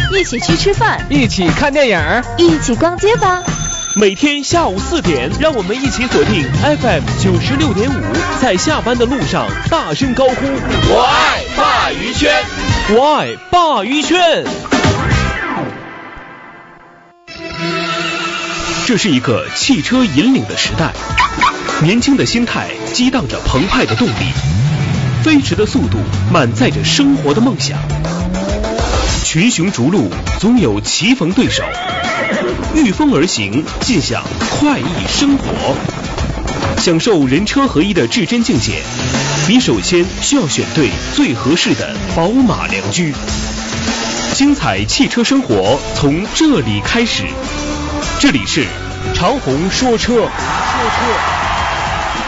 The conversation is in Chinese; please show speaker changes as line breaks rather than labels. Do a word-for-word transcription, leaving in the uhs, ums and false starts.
一起去吃饭，
一起看电影，
一起逛街吧。
每天下午四点，让我们一起锁定 F M 九十六点五，在下班的路上大声高呼：
我爱鲅鱼圈，
我爱鲅鱼圈。这是一个汽车引领的时代，年轻的心态激荡着澎湃的动力，飞驰的速度满载着生活的梦想。群雄逐鹿，总有棋逢对手，御风而行，尽享快意生活。享受人车合一的至臻境界，你首先需要选对最合适的宝马良驹。精彩汽车生活从这里开始，这里是长虹说车。说车